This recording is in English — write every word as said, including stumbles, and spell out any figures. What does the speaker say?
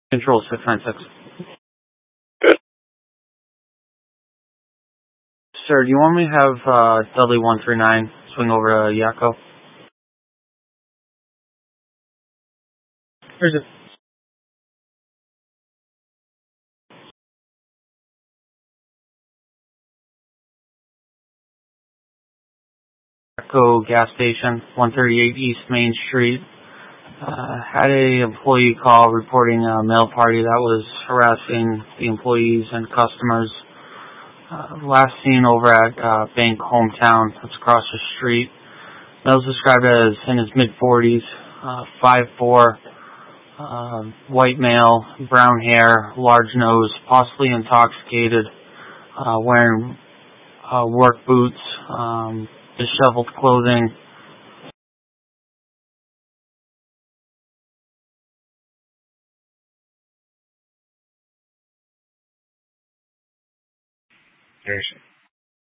Control six nine six. Good. Sir, do you want me to have uh, Dudley one three nine swing over to Yakko? Here's it. Yakko gas station, one thirty-eight East Main Street. Uh, had a employee call reporting a mail party that was harassing the employees and customers. Uh, last seen over at uh, Bank Hometown, that's across the street. Male's described as in his mid-forties, uh, five foot four, uh, white male, brown hair, large nose, possibly intoxicated, uh, wearing uh, work boots, um, disheveled clothing. There's